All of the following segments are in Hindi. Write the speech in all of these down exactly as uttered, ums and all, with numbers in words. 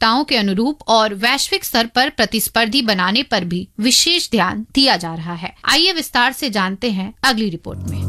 आवश्यकताओं के अनुरूप और वैश्विक स्तर पर प्रतिस्पर्धी बनाने पर भी विशेष ध्यान दिया जा रहा है। आइए विस्तार से जानते हैं अगली रिपोर्ट में।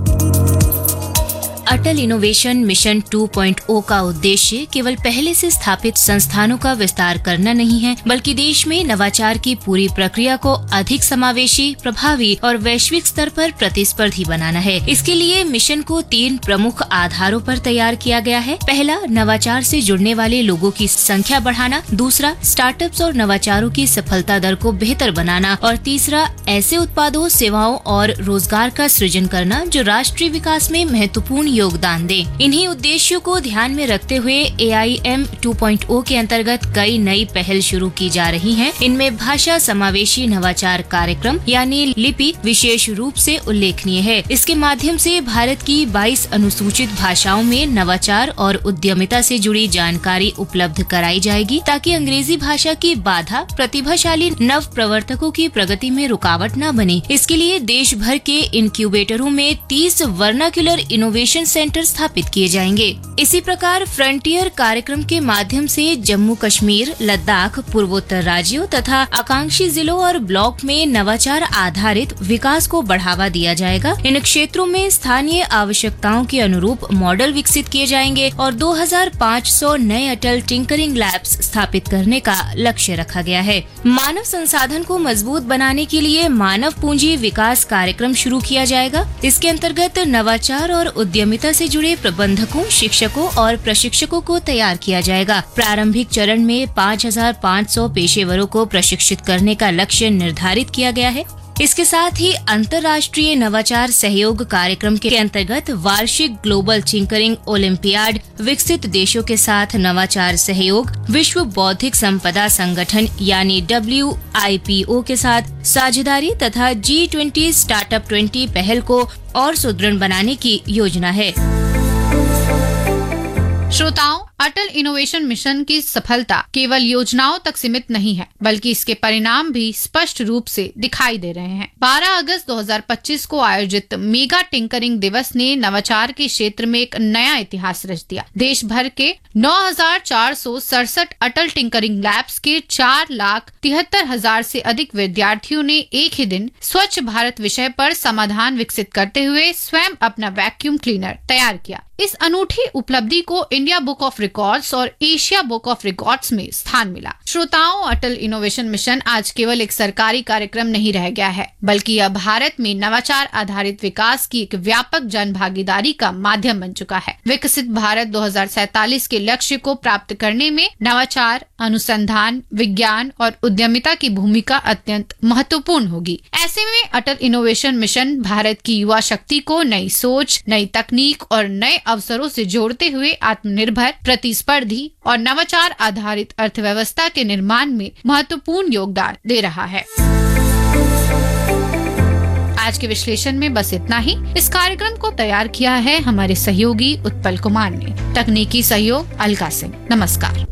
अटल इनोवेशन मिशन टू पॉइंट ओ का उद्देश्य केवल पहले से स्थापित संस्थानों का विस्तार करना नहीं है, बल्कि देश में नवाचार की पूरी प्रक्रिया को अधिक समावेशी, प्रभावी और वैश्विक स्तर पर प्रतिस्पर्धी बनाना है। इसके लिए मिशन को तीन प्रमुख आधारों पर तैयार किया गया है। पहला, नवाचार से जुड़ने वाले लोगों की संख्या बढ़ाना। दूसरा, स्टार्टअप्स और नवाचारों की सफलता दर को बेहतर बनाना। और तीसरा, ऐसे उत्पादों, सेवाओं और रोजगार का सृजन करना जो राष्ट्रीय विकास में महत्वपूर्ण योगदान दे। इन्हीं उद्देश्यों को ध्यान में रखते हुए ए आई एम टू पॉइंट ओ के अंतर्गत कई नई पहल शुरू की जा रही हैं। इनमें भाषा समावेशी नवाचार कार्यक्रम यानी लिपि विशेष रूप से उल्लेखनीय है। इसके माध्यम से भारत की बाईस अनुसूचित भाषाओं में नवाचार और उद्यमिता से जुड़ी जानकारी उपलब्ध कराई जाएगी, ताकि अंग्रेजी भाषा की बाधा प्रतिभाशाली नव प्रवर्तकों की प्रगति में रुकावट न बने। इसके लिए देश भर के इनक्यूबेटरों में तीस वर्नाक्युलर इनोवेशन सेंटर स्थापित किए जाएंगे। इसी प्रकार फ्रंटियर कार्यक्रम के माध्यम से जम्मू कश्मीर, लद्दाख, पूर्वोत्तर राज्यों तथा आकांक्षी जिलों और ब्लॉक में नवाचार आधारित विकास को बढ़ावा दिया जाएगा। इन क्षेत्रों में स्थानीय आवश्यकताओं के अनुरूप मॉडल विकसित किए जाएंगे और दो हज़ार पाँच सौ नए अटल टिंकरिंग लैब्स स्थापित करने का लक्ष्य रखा गया है। मानव संसाधन को मजबूत बनाने के लिए मानव पूंजी विकास कार्यक्रम शुरू किया जाएगा। इसके अंतर्गत नवाचार और उद्यमिता से जुड़े प्रबंधकों, शिक्षकों और प्रशिक्षकों को तैयार किया जाएगा। प्रारंभिक चरण में पाँच हज़ार पाँच सौ पेशेवरों को प्रशिक्षित करने का लक्ष्य निर्धारित किया गया है। इसके साथ ही अंतर्राष्ट्रीय नवाचार सहयोग कार्यक्रम के अंतर्गत वार्षिक ग्लोबल टिंकरिंग ओलंपियाड, विकसित देशों के साथ नवाचार सहयोग, विश्व बौद्धिक संपदा संगठन यानी डब्ल्यू आई पी ओ के साथ साझेदारी तथा जी ट्वेंटी स्टार्टअप ट्वेंटी पहल को और सुदृढ़ बनाने की योजना है। श्रोताओं, अटल इनोवेशन मिशन की सफलता केवल योजनाओं तक सीमित नहीं है, बल्कि इसके परिणाम भी स्पष्ट रूप से दिखाई दे रहे हैं। बारह अगस्त दो हज़ार पच्चीस को आयोजित मेगा टिंकरिंग दिवस ने नवाचार के क्षेत्र में एक नया इतिहास रच दिया। देश भर के नौ हजार चार सौ सड़सठ अटल टिंकरिंग लैब्स के चार लाख तिहत्तर हजार से अधिक विद्यार्थियों ने एक ही दिन स्वच्छ भारत विषय पर समाधान विकसित करते हुए स्वयं अपना वैक्यूम क्लीनर तैयार किया। इस अनूठी उपलब्धि को इंडिया बुक ऑफ रिकॉर्ड्स और एशिया बुक ऑफ रिकॉर्ड्स में स्थान मिला। श्रोताओं, अटल इनोवेशन मिशन आज केवल एक सरकारी कार्यक्रम नहीं रह गया है, बल्कि यह भारत में नवाचार आधारित विकास की एक व्यापक जन भागीदारी का माध्यम बन चुका है। विकसित भारत दो हज़ार सैतालीस के लक्ष्य को प्राप्त करने में नवाचार, अनुसंधान, विज्ञान और उद्यमिता की भूमिका अत्यंत महत्वपूर्ण होगी। ऐसे में अटल इनोवेशन मिशन भारत की युवा शक्ति को नई सोच, नई तकनीक और नए अवसरों से जोड़ते हुए आत्मनिर्भर, प्रतिस्पर्धी और नवाचार आधारित अर्थव्यवस्था के निर्माण में महत्वपूर्ण योगदान दे रहा है। आज के विश्लेषण में बस इतना ही। इस कार्यक्रम को तैयार किया है हमारे सहयोगी उत्पल कुमार ने। तकनीकी सहयोग अलका सिंह। नमस्कार।